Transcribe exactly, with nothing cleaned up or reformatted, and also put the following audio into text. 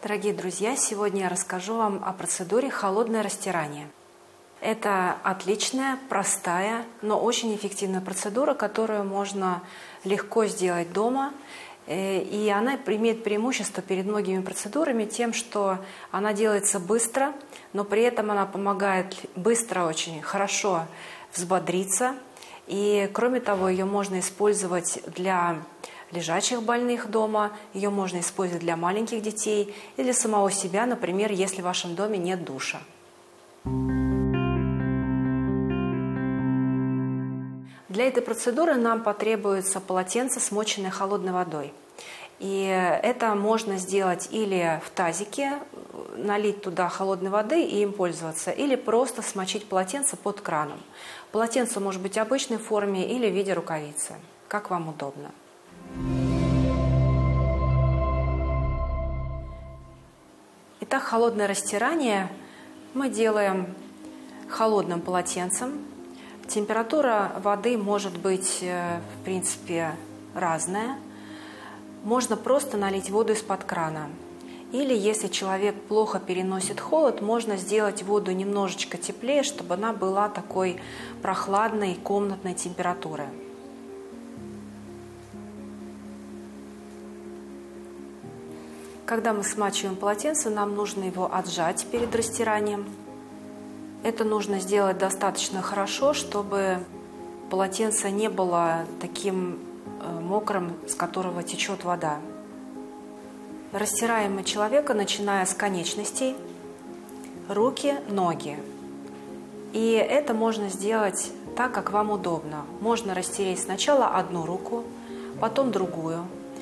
Дорогие друзья, сегодня я расскажу вам о процедуре холодное растирание. Это отличная, простая, но очень эффективная процедура, которую можно легко сделать дома. И она имеет преимущество перед многими процедурами тем, что она делается быстро, но при этом она помогает быстро, очень хорошо взбодриться. И кроме того, ее можно использовать для лежачих больных дома, ее можно использовать для маленьких детей и для самого себя, например, если в вашем доме нет душа. Для этой процедуры нам потребуется полотенце, смоченное холодной водой. И это можно сделать или в тазике, налить туда холодной воды и им пользоваться, или просто смочить полотенце под краном. Полотенце может быть в обычной форме или в виде рукавицы, как вам удобно. Итак, холодное растирание мы делаем холодным полотенцем. Температура воды может быть, в принципе, разная. Можно просто налить воду из-под крана. Или, если человек плохо переносит холод, можно сделать воду немножечко теплее, чтобы она была такой прохладной комнатной температуры. Когда мы смачиваем полотенце, нам нужно его отжать перед растиранием. Это нужно сделать достаточно хорошо, чтобы полотенце не было таким мокрым, с которого течет вода. Растираем мы человека, начиная с конечностей, руки, ноги. И это можно сделать так, как вам удобно. Можно растереть сначала одну руку, потом другую,